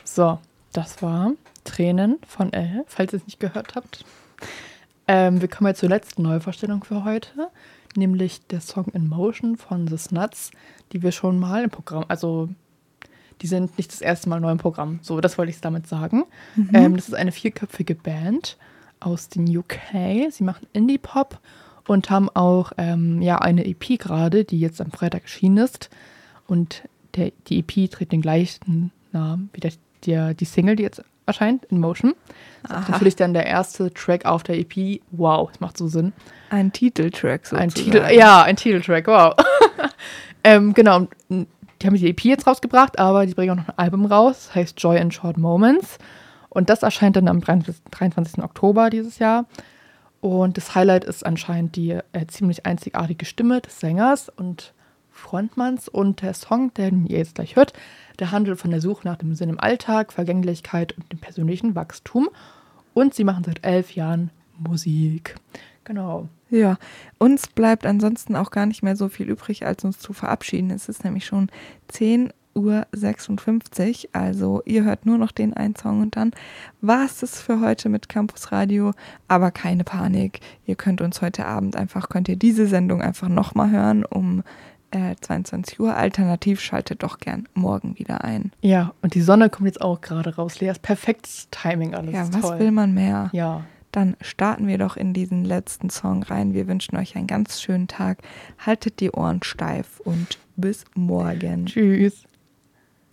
So, das war Tränen von Elle, falls ihr es nicht gehört habt. Wir kommen jetzt zur letzten Neuvorstellung für heute, nämlich der Song In Motion von The Snuts, die wir schon mal im Programm, also die sind nicht das erste Mal neu im Programm, so, das wollte ich damit sagen. Das ist eine 4-köpfige Band aus den UK, sie machen Indie-Pop und haben auch eine EP gerade, die jetzt am Freitag erschienen ist und die EP trägt den gleichen Namen wie die Single, die jetzt erscheint, In Motion. Das ist natürlich dann der erste Track auf der EP. Wow, das macht so Sinn. Ein Titeltrack sozusagen. Ein Titeltrack, wow. Genau, die haben die EP jetzt rausgebracht, aber die bringen auch noch ein Album raus, das heißt Joy in Short Moments. Und das erscheint dann am 23. Oktober dieses Jahr. Und das Highlight ist anscheinend die ziemlich einzigartige Stimme des Sängers und Frontmanns. Und der Song, den ihr jetzt gleich hört, der handelt von der Suche nach dem Sinn im Alltag, Vergänglichkeit und dem persönlichen Wachstum. Und sie machen seit 11 Jahren Musik. Genau. Ja, uns bleibt ansonsten auch gar nicht mehr so viel übrig, als uns zu verabschieden. Es ist nämlich schon 10:56 Uhr, also ihr hört nur noch den einen Song und dann war es das für heute mit Campus Radio. Aber keine Panik, ihr könnt ihr diese Sendung einfach nochmal hören um 22 Uhr. Alternativ schaltet doch gern morgen wieder ein. Ja, und die Sonne kommt jetzt auch gerade raus. Lea, ist perfektes Timing alles. Ja, toll. Was will man mehr? Ja. Dann starten wir doch in diesen letzten Song rein. Wir wünschen euch einen ganz schönen Tag. Haltet die Ohren steif und bis morgen. Tschüss.